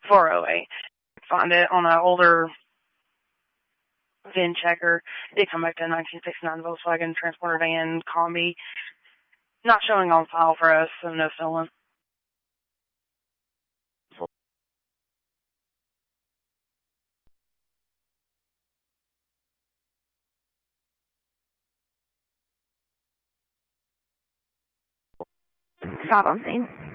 408. Find it on an older VIN checker. Did come back to a 1969 Volkswagen Transporter van combi. Not showing on file for us, so no stolen. Stop on scene.